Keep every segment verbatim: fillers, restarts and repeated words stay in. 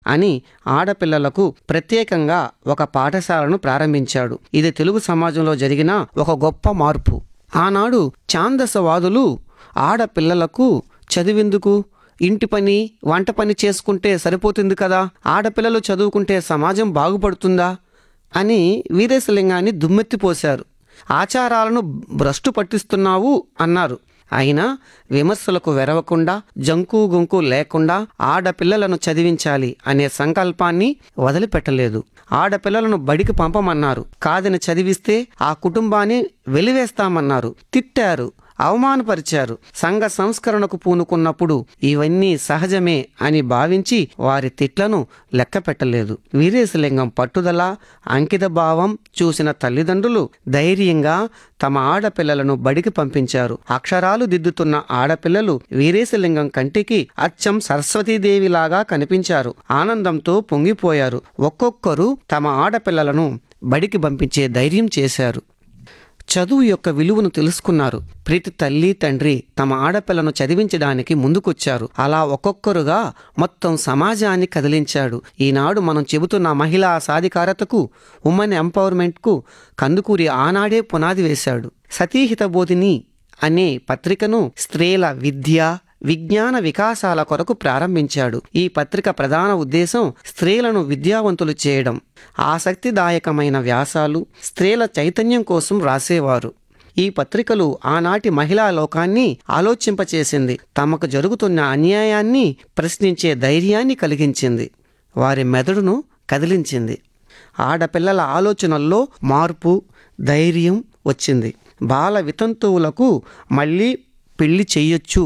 అని ఆడపిల్లలకు ప్రత్యేకంగా ఒక పాఠశాలను ప్రారంభించాడు. ఇది తెలుగు సమాజంలో జరిగిన ఒక గొప్ప మార్పు. ఆనాడు ఛాందసవాదులు ఆడపిల్లలకు చదివెందుకు, ఇంటి పని వంట పని చేసుకుంటే సరిపోతుంది కదా, ఆడపిల్లలు చదువుకుంటే సమాజం బాగుపడుతుందా అని వీరేశలింగాన్ని దుమ్మెత్తిపోశారు. ఆచారాలను భ్రష్టు పట్టిస్తున్నావు అన్నారు. అయినా విమర్శలకు వెరవకుండా, జంకు గుంకు లేకుండా ఆడపిల్లలను చదివించాలి అనే సంకల్పాన్ని వదిలిపెట్టలేదు. ఆడపిల్లలను బడికి పంపమన్నారు. కాదని చదివిస్తే ఆ కుటుంబాన్ని వెలివేస్తామన్నారు. తిట్టారు, అవమానపరిచారు. సంఘ సంస్కరణకు పూనుకున్నప్పుడు ఇవన్నీ సహజమే అని భావించి వారి తిట్లను లెక్క పెట్టలేదు. వీరేశలింగం పట్టుదల, అంకిత భావం చూసిన తల్లిదండ్రులు ధైర్యంగా తమ ఆడపిల్లలను బడికి పంపించారు. అక్షరాలు దిద్దుతున్న ఆడపిల్లలు వీరేశలింగం కంటికి అచ్చం సరస్వతీదేవిలాగా కనిపించారు. ఆనందంతో పొంగిపోయారు. ఒక్కొక్కరు తమ ఆడపిల్లలను బడికి పంపించే ధైర్యం చేశారు. చదువు యొక్క విలువను తెలుసుకున్నారు. ప్రతి తల్లి తండ్రి తమ ఆడపిల్లను చదివించడానికి ముందుకొచ్చారు. అలా ఒక్కొక్కరుగా మొత్తం సమాజాన్ని కదిలించాడు. ఈనాడు మనం చెబుతున్న మహిళా సాధికారతకు, ఉమెన్ ఎంపవర్మెంట్కు కందుకూరి ఆనాడే పునాది వేశాడు. సతీహిత బోధిని అనే పత్రికను స్త్రీల విద్య, విజ్ఞాన వికాసాల కొరకు ప్రారంభించాడు. ఈ పత్రిక ప్రధాన ఉద్దేశం స్త్రీలను విద్యావంతులు చేయడం. ఆసక్తిదాయకమైన వ్యాసాలు స్త్రీల చైతన్యం కోసం రాసేవారు. ఈ పత్రికలు ఆనాటి మహిళా లోకాన్ని ఆలోచింపచేసింది. తమకు జరుగుతున్న అన్యాయాన్ని ప్రశ్నించే ధైర్యాన్ని కలిగించింది. వారి మెదడును కదిలించింది. ఆడపిల్లల ఆలోచనల్లో మార్పు, ధైర్యం వచ్చింది. బాల వితంతువులకు మళ్ళీ పెళ్లి చెయ్యొచ్చు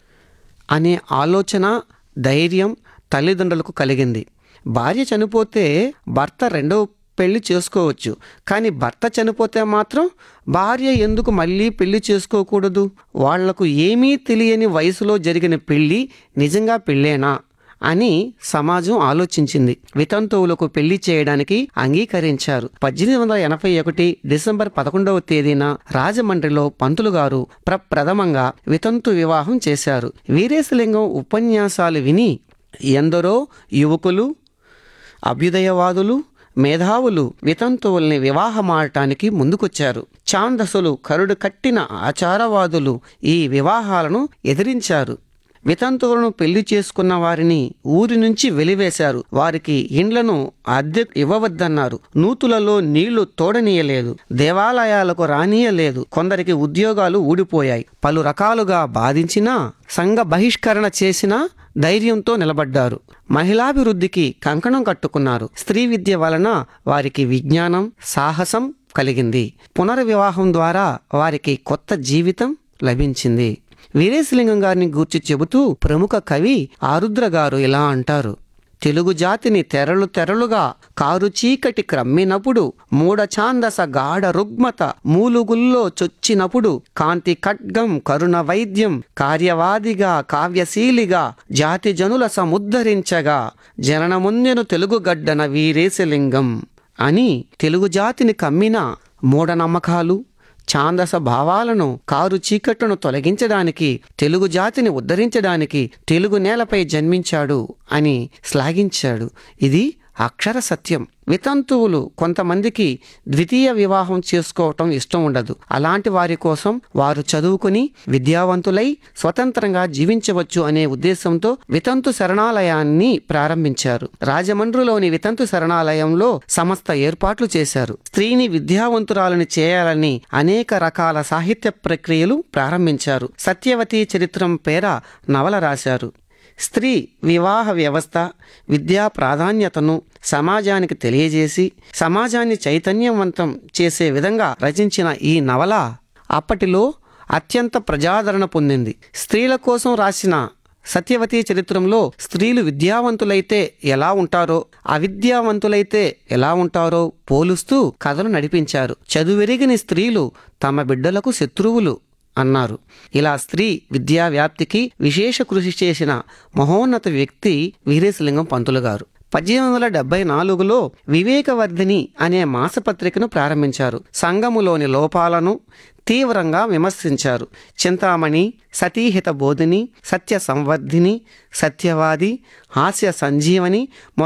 అనే ఆలోచన, ధైర్యం తల్లిదండ్రులకు కలిగింది. భార్య చనిపోతే భర్త రెండవ పెళ్లి చేసుకోవచ్చు, కానీ భర్త చనిపోతే మాత్రం భార్య ఎందుకు మళ్ళీ పెళ్లి చేసుకోకూడదు? వాళ్లకు ఏమీ తెలియని వయసులో జరిగిన పెళ్లి నిజంగా పెళ్ళేనా అని సమాజం ఆలోచించింది. వితంతువులకు పెళ్లి చేయడానికి అంగీకరించారు. పద్దెనిమిది వందల ఎనభై ఒకటి డిసెంబర్ పదకొండవ తేదీన రాజమండ్రిలో పంతులు గారు ప్రప్రథమంగా వితంతు వివాహం చేశారు. వీరేశలింగం ఉపన్యాసాలు విని ఎందరో యువకులు, అభ్యుదయవాదులు, మేధావులు వితంతువుల్ని వివాహమాడటానికి ముందుకొచ్చారు. ఛాందసులు, కరుడు కట్టిన ఆచారవాదులు ఈ వివాహాలను ఎదిరించారు. వితంతువులను పెళ్లి చేసుకున్న వారిని ఊరి నుంచి వెలివేశారు. వారికి ఇండ్లను అద్దె ఇవ్వవద్దన్నారు. నూతులలో నీళ్లు తోడనీయలేదు. దేవాలయాలకు రానీయలేదు. కొందరికి ఉద్యోగాలు ఊడిపోయాయి. పలు రకాలుగా బాధించినా, సంఘ బహిష్కరణ చేసినా ధైర్యంతో నిలబడ్డారు. మహిళాభివృద్ధికి కంకణం కట్టుకున్నారు. స్త్రీ విద్య వలన వారికి విజ్ఞానం, సాహసం కలిగింది. పునర్వివాహం ద్వారా వారికి కొత్త జీవితం లభించింది. వీరేశలింగం గారిని గూర్చి చెబుతూ ప్రముఖ కవి ఆరుద్ర గారు ఇలా అంటారు: తెలుగు జాతిని తెరలు తెరలుగా కారు చీకటి క్రమ్మినప్పుడు, మూడ ఛాందస గాఢ రుగ్మత మూలుగుల్లో చొచ్చినప్పుడు, కాంతి ఖడ్గం కరుణ వైద్యం కార్యవాదిగా కావ్యశీలిగా జాతి జనుల సముద్ధరించగా, జననముందెను తెలుగు గడ్డన వీరేశలింగం అని తెలుగు జాతిని కమ్మిన మూఢనమ్మకాలు, ఛాందస భావాలను, కారు చీకట్లను తొలగించడానికి, తెలుగు జాతిని ఉద్ధరించడానికి తెలుగు నేలపై జన్మించాడు అని శ్లాఘించాడు. ఇది అక్షర సత్యం. వితంతువులు కొంతమందికి ద్వితీయ వివాహం చేసుకోవటం ఇష్టం ఉండదు. అలాంటి వారి కోసం వారు చదువుకుని విద్యావంతులై స్వతంత్రంగా జీవించవచ్చు అనే ఉద్దేశంతో వితంతు శరణాలయాన్ని ప్రారంభించారు. రాజమండ్రిలోని వితంతు శరణాలయంలో సమస్త ఏర్పాట్లు చేశారు. స్త్రీని విద్యావంతురాలని చేయాలని అనేక రకాల సాహిత్య ప్రక్రియలు ప్రారంభించారు. సత్యవతి చరిత్రం పేర నవల రాశారు. స్త్రీ వివాహ వ్యవస్థ, విద్యా ప్రాధాన్యతను సమాజానికి తెలియజేసి సమాజాన్ని చైతన్యవంతం చేసే విధంగా రచించిన ఈ నవల అప్పటిలో అత్యంత ప్రజాదరణ పొందింది. స్త్రీల కోసం రాసిన సత్యవతి చరిత్రంలో స్త్రీలు విద్యావంతులైతే ఎలా ఉంటారో, అవిద్యావంతులైతే ఎలా ఉంటారో పోలుస్తూ కథలు నడిపించారు. చదువెరిగిన స్త్రీలు తమ బిడ్డలకు శత్రువులు అన్నారు. ఇలా స్త్రీ విద్యా వ్యాప్తికి విశేష కృషి చేసిన మహోన్నత వ్యక్తి వీరేశలింగం పంతులు గారు. పద్దెనిమిది వందల డెబ్బై నాలుగులో వివేకవర్ధిని అనే మాసపత్రికను ప్రారంభించారు. సంఘములోని లోపాలను తీవ్రంగా విమర్శించారు. చింతామణి, సతీహిత బోధిని, సత్య సంవర్ధిని, సత్యవాది, హాస్య సంజీవని